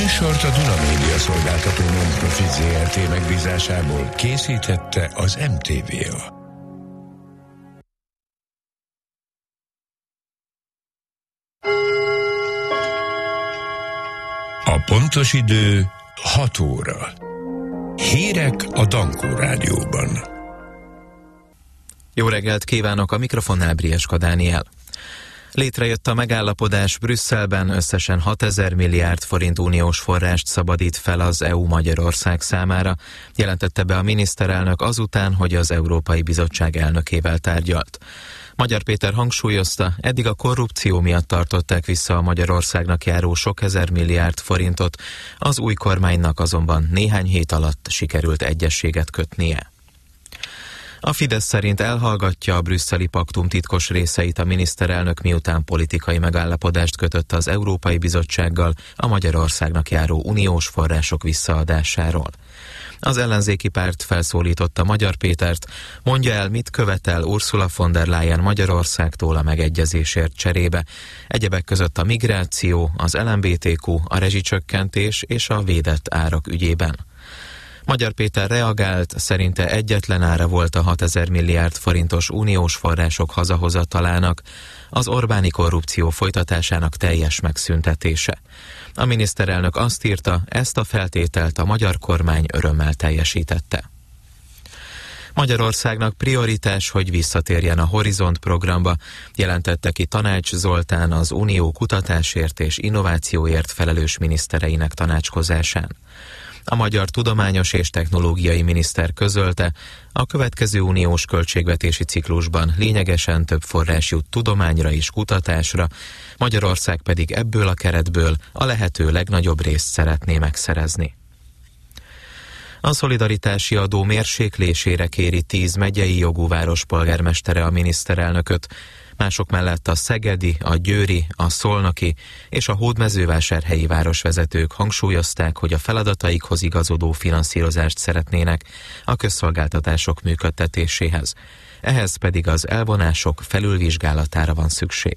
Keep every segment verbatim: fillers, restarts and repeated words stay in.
műsort a Duna Média szolgáltató non-profit zé er té megbízásából készítette az em té vé á. A pontos idő hat óra. Hírek a Dankó Rádióban. Jó reggelt kívánok, a mikrofonnál Brieska Dániel. Létrejött a megállapodás Brüsszelben, összesen hatezer milliárd forint uniós forrást szabadít fel az é u Magyarország számára, jelentette be a miniszterelnök azután, hogy az Európai Bizottság elnökével tárgyalt. Magyar Péter hangsúlyozta, eddig a korrupció miatt tartották vissza a Magyarországnak járó sok ezer milliárd forintot, az új kormánynak azonban néhány hét alatt sikerült egyezséget kötnie. A Fidesz szerint elhallgatja a brüsszeli paktum titkos részeit a miniszterelnök, miután politikai megállapodást kötött az Európai Bizottsággal a Magyarországnak járó uniós források visszaadásáról. Az ellenzéki párt felszólította Magyar Pétert, mondja el, mit követel Ursula von der Leyen Magyarországtól a megegyezésért cserébe. Egyebek között a migráció, az el em bé té kú, a rezsicsökkentés és a védett árak ügyében. Magyar Péter reagált, szerinte egyetlen ára volt a hatezer milliárd forintos uniós források hazahozatalának, az Orbáni korrupció folytatásának teljes megszüntetése. A miniszterelnök azt írta, ezt a feltételt a magyar kormány örömmel teljesítette. Magyarországnak prioritás, hogy visszatérjen a Horizont programba, jelentette ki Tanács Zoltán az Unió kutatásért és innovációért felelős minisztereinek tanácskozásán. A magyar tudományos és technológiai miniszter közölte, a következő uniós költségvetési ciklusban lényegesen több forrás jut tudományra és kutatásra, Magyarország pedig ebből a keretből a lehető legnagyobb részt szeretné megszerezni. A szolidaritási adó mérséklésére kéri tíz megyei jogú város polgármestere a miniszterelnököt, mások mellett a szegedi, a győri, a szolnoki és a hódmezővásárhelyi városvezetők hangsúlyozták, hogy a feladataikhoz igazodó finanszírozást szeretnének a közszolgáltatások működtetéséhez. Ehhez pedig az elvonások felülvizsgálatára van szükség.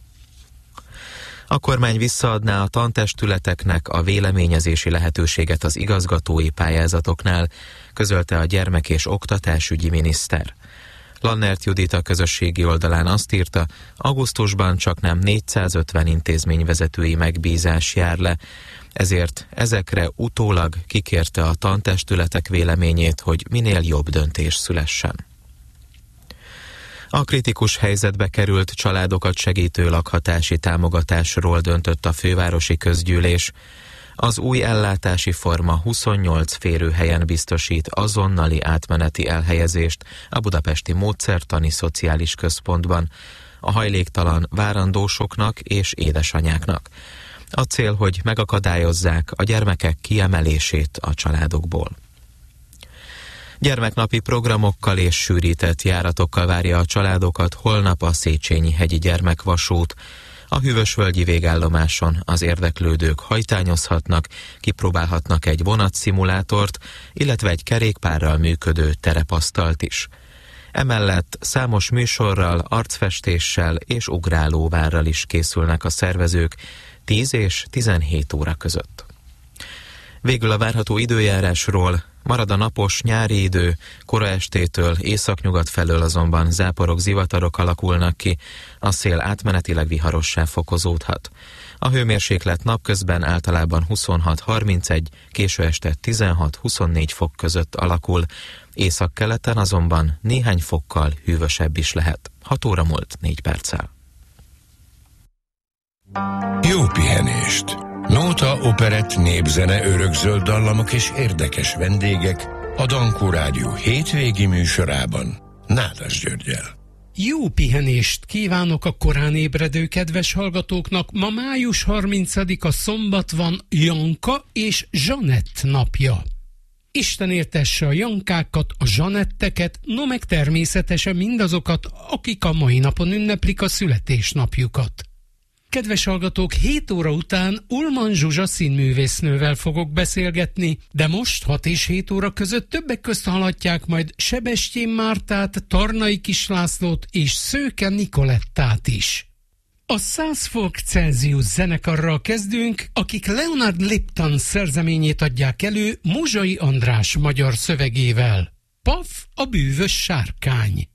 A kormány visszaadná a tantestületeknek a véleményezési lehetőséget az igazgatói pályázatoknál, közölte a gyermek- és oktatásügyi miniszter. Lannert Judit a közösségi oldalán azt írta, augusztusban csaknem négyszázötven intézményvezetői megbízás jár le, ezért ezekre utólag kikérte a tantestületek véleményét, hogy minél jobb döntés szülessen. A kritikus helyzetbe került családokat segítő lakhatási támogatásról döntött a fővárosi közgyűlés. Az új ellátási forma huszonnyolc férőhelyen biztosít azonnali átmeneti elhelyezést a budapesti Módszertani Szociális Központban a hajléktalan várandósoknak és édesanyáknak. A cél, hogy megakadályozzák a gyermekek kiemelését a családokból. Gyermeknapi programokkal és sűrített járatokkal várja a családokat holnap a Széchenyi-hegyi gyermekvasút. A hűvösvölgyi végállomáson az érdeklődők hajtányozhatnak, kipróbálhatnak egy vonatszimulatort, illetve egy kerékpárral működő terepasztalt is. Emellett számos műsorral, arcfestéssel és ugrálóvárral is készülnek a szervezők tíz és tizenhét óra között. Végül a várható időjárásról. Marad a napos nyári idő, kora estétől északnyugat felől azonban záporok, zivatarok alakulnak ki, a szél átmenetileg viharossá fokozódhat. A hőmérséklet napközben általában huszonhat harmincegy, késő este tizenhat-huszonnégy fok között alakul, északkeleten azonban néhány fokkal hűvösebb is lehet. hat óra múlt négy perccel. Jó pihenést! Nóta, operett, népzene, örökzöld dallamok és érdekes vendégek a Dankó Rádió hétvégi műsorában Nádas Györggyel. Jó pihenést kívánok a korán ébredő kedves hallgatóknak. Ma május harmincadika szombat van, Janka és Zsanett napja. Isten értesse a Jankákat, a Zsanetteket, no meg természetesen mindazokat, akik a mai napon ünneplik a születésnapjukat. Kedves hallgatók, hét óra után Ullmann Zsuzsa színművésznővel fogok beszélgetni, de most hat és hét óra között többek közt hallhatják majd Sebestyén Mártát, Tarnai Kislászlót és Szőke Nikolettát is. A száz fok Celsius zenekarral kezdünk, akik Leonard Lipton szerzeményét adják elő Muzsai András magyar szövegével. Paf, a bűvös sárkány.